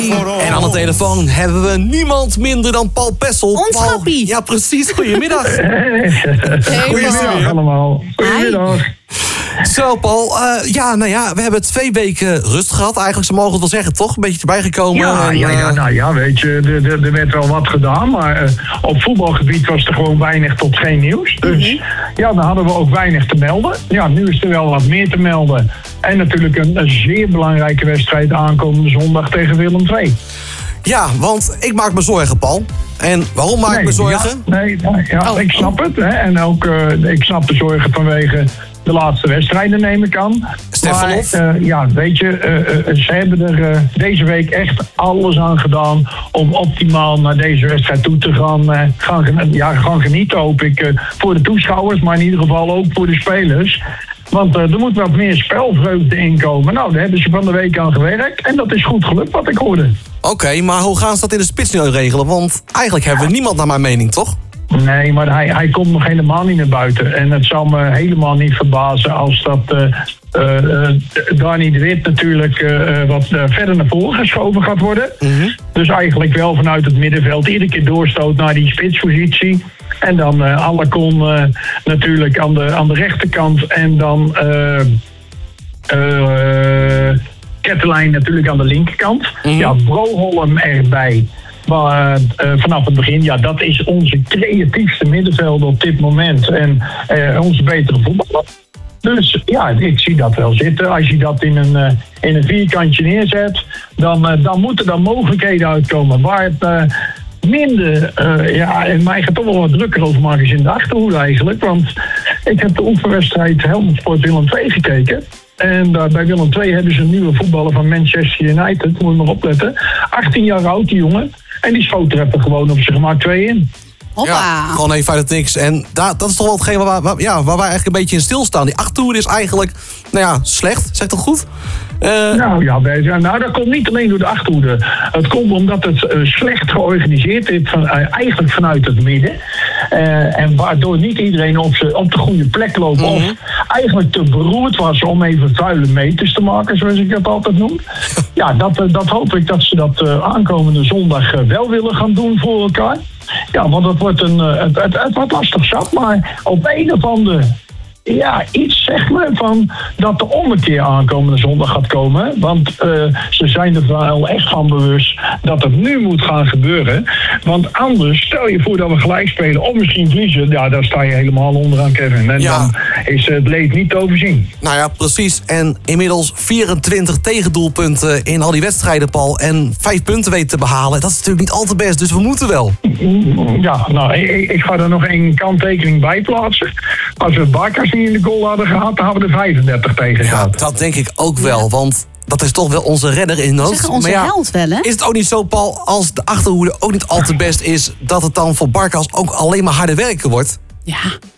En aan de telefoon hebben we niemand minder dan Paul Pessel. Ons Paul, ja, precies. Goedemiddag. Goedemiddag allemaal. Goedemiddag. Zo, Paul. We hebben 2 weken rust gehad. Eigenlijk, ze mogen het wel zeggen, toch? Een beetje erbij gekomen. Weet je, er werd wel wat gedaan. Maar op voetbalgebied was er gewoon weinig tot geen nieuws. Dus dan hadden we ook weinig te melden. Ja, nu is er wel wat meer te melden. En natuurlijk een zeer belangrijke wedstrijd aankomende zondag tegen Willem II. Ja, want ik maak me zorgen, Paul. En waarom maak ik me zorgen? Ik snap het. Hè. En ook, ik snap de zorgen vanwege de laatste wedstrijden, neem ik aan. Stefanov? Ze hebben er deze week echt alles aan gedaan om optimaal naar deze wedstrijd toe te gaan genieten, hoop ik, voor de toeschouwers, maar in ieder geval ook voor de spelers. Want er moet wat meer spelvreugde inkomen. Nou, daar hebben ze van de week aan gewerkt. En dat is goed gelukt, wat ik hoorde. Oké, maar hoe gaan ze dat in de spits nu regelen? Want eigenlijk hebben we niemand naar mijn mening, toch? Nee, maar hij komt nog helemaal niet naar buiten. En het zou me helemaal niet verbazen als dat Dani de Wit natuurlijk wat verder naar voren geschoven gaat worden. Dus eigenlijk wel vanuit het middenveld iedere keer doorstoot naar die spitspositie. En dan Alarcon natuurlijk aan de rechterkant. En dan Kettelijn natuurlijk aan de linkerkant. Ja, Broholm erbij. Maar vanaf het begin, dat is onze creatiefste middenvelder op dit moment. En onze betere voetballer. Dus ja, ik zie dat wel zitten. Als je dat in een vierkantje neerzet, dan moeten er mogelijkheden uitkomen. Waar het minder, en mij gaat toch wel wat drukker over maken is in de achterhoede eigenlijk. Want ik heb de oefenwedstrijd Helmond Sport Willem II gekeken. En bij Willem II hebben ze een nieuwe voetballer van Manchester United. Moet je maar opletten. 18 jaar oud, die jongen. En die schoot er even gewoon op zijn gemak 2 in. Hoppa. Ja, gewoon even uit het niks. En dat is toch wel hetgeen waar wij eigenlijk een beetje in stilstaan. Die achterhoede is eigenlijk, slecht. Zeg dat goed? Dat komt niet alleen door de achterhoede. Het komt omdat het slecht georganiseerd is, eigenlijk vanuit het midden. En waardoor niet iedereen op de goede plek loopt. Of eigenlijk te beroerd was om even vuile meters te maken, zoals ik dat altijd noem. Ja, dat hoop ik dat ze dat aankomende zondag wel willen gaan doen voor elkaar. Ja, want het wordt het wordt lastig zat, maar op een of andere... Ja, iets zegt me van dat de ommekeer aankomende zondag gaat komen. Want ze zijn er wel echt van bewust dat het nu moet gaan gebeuren. Want anders, stel je voor dat we gelijk spelen of misschien verliezen. Ja, daar sta je helemaal onderaan, Kevin. En dan is het leed niet te overzien. Nou ja, precies. En inmiddels 24 tegendoelpunten in al die wedstrijden, Paul. En 5 punten weten te behalen. Dat is natuurlijk niet al te best, dus we moeten wel. Ja, ik ga er nog 1 kanttekening bij plaatsen. Als we Barkas niet in de goal hadden gehad, dan hadden we er 35 tegen gehad. Dat denk ik ook wel, want dat is toch wel onze redder in nood. Zeg, onze held wel, hè? Is het ook niet zo, Paul, als de achterhoede ook niet al te best is, dat het dan voor Barkas ook alleen maar harder werken wordt? Ja.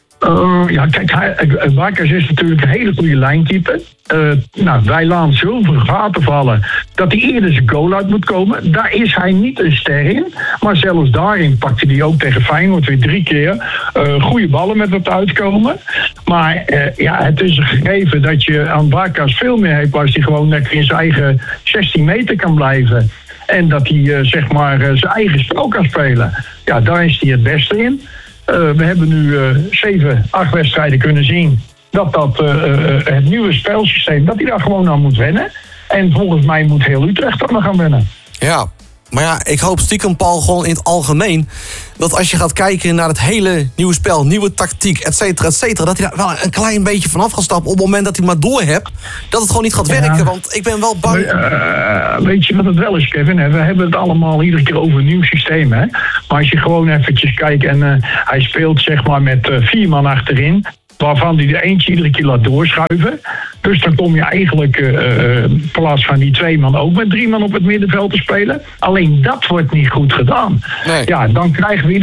Kijk, Barkas is natuurlijk een hele goede lijnkeeper. Wij laten zoveel gaten vallen dat hij eerder zijn goal uit moet komen. Daar is hij niet een ster in. Maar zelfs daarin pakte hij ook tegen Feyenoord weer 3 keer goede ballen met wat uitkomen. Maar het is een gegeven dat je aan Barkas veel meer hebt als hij gewoon lekker in zijn eigen 16 meter kan blijven. En dat hij zijn eigen spel kan spelen. Ja, daar is hij het beste in. We hebben nu 7, 8 wedstrijden kunnen zien dat het nieuwe spelsysteem, dat hij daar gewoon aan moet wennen. En volgens mij moet heel Utrecht aan gaan wennen. Ja, maar ik hoop stiekem, Paul, gewoon in het algemeen, dat als je gaat kijken naar het hele nieuwe spel, nieuwe tactiek, et cetera, dat hij daar wel een klein beetje vanaf gaat stappen op het moment dat hij maar door hebt, dat het gewoon niet gaat werken, want ik ben wel bang. Weet je wat het wel is, Kevin? We hebben het allemaal iedere keer over een nieuw systeem, hè? Maar als je gewoon eventjes kijkt en hij speelt met 4 man achterin, waarvan hij er eentje iedere keer laat doorschuiven. Dus dan kom je eigenlijk in plaats van die 2 man ook met 3 man op het middenveld te spelen. Alleen dat wordt niet goed gedaan. Nee. Ja, dan krijgen we